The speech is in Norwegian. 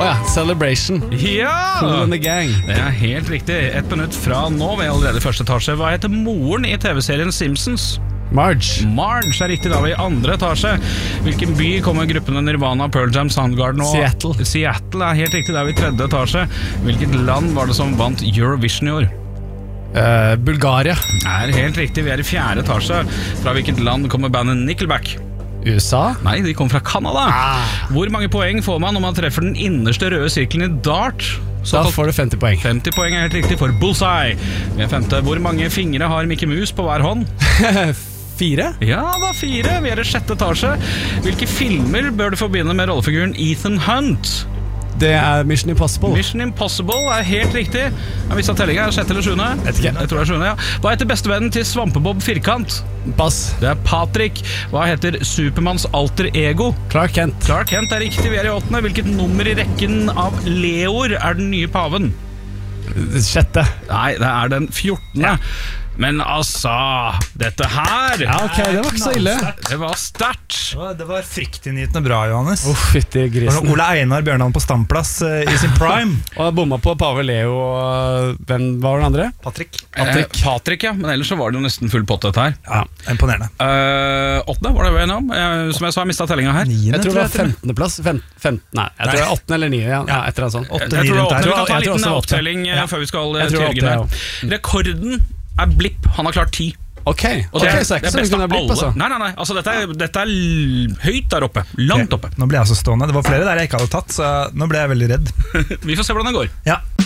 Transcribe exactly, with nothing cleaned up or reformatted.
Åja, Celebration. Ja! Cool in the gang. Det er helt riktig. Ett minutt fra nå, vi er allerede i første etasje. Hva heter moren i T V-serien Simpsons? Marge. Marge er riktig, da vi er i andre etasje. Hvilken by kommer gruppene Nirvana, Pearl Jam, Soundgarden og Seattle. Seattle er helt riktig, da er vi i tredje etasje. Hvilket land var det som vant Eurovision i år? Uh, Bulgaria. Er helt riktig, vi er i fjerde etasje. Fra hvilket land kommer bandet Nickelback? U S A. Nei, de kommer fra Canada. Ah. Hvor mange poeng får man når man treffer den innerste røde sirkelen i dart? Da får du femti poeng. femti poeng er helt riktig for bullseye. Vi er femte. Hvor mange fingre har Mickey Mouse på hver hånd? Fire? Ja, da fire. Vi er i sjette etasje. Hvilke filmer bør du forbinde med rollefiguren Ethan Hunt? Det er Mission Impossible. Mission Impossible er helt riktig. Jeg visste at tellingen er sjette eller sjuende. Vet ikke. Jeg tror det er sjuende, ja. Hva heter bestevennen til Svampebob Firkant? Pass. Det er Patrick. Hva heter Supermans alter ego? Clark Kent. Clark Kent er riktig, vi er i åttende. Hvilket nummer i rekken av Leoer er den nye paven? Sjette. Nei, det er den fjortende. Men altså, dette her Ja, ok, det var ikke så ille. Det var sterkt. Det var fryktinngytende bra, Johannes. Uff, fytti Det var grisen. Ole Einar Bjørnland på stamplass uh, i sin prime. Og jeg bomma på Pave Leo og hvem var den andre? Patrick. Patrick. Eh, Patrick, ja, men ellers så var det jo nesten full pott dette her. Ja, imponerende. uh, Åttende var det jo enige om. jeg, Som jeg sa, jeg mistet tellinga her. Niende, Jeg tror det var til og med. femtende plass fem, fem, Nei, jeg tror det er åttende eller niende. Ja, ja, etter en sånn. Jeg, Åtte, jeg ni tror det rundt var der. åtte. Vi kan ta en Jeg tror liten også det var åtte. opptelling eh, Ja. før vi skal eh, Jeg tror til det var Jørgen åtte, her. Rekorden er Blipp. Han har klart ti. Ok, Og ok, det, er- så er det ikke er så best mye av kunne blitt, alle. altså. Nei, nei, nei, altså dette er, dette er l- høyt der oppe. Langt oppe. Nå ble jeg altså stående. Det var flere der jeg ikke hadde tatt, så nå ble jeg veldig redd. Vi får se hvordan det går. Ja.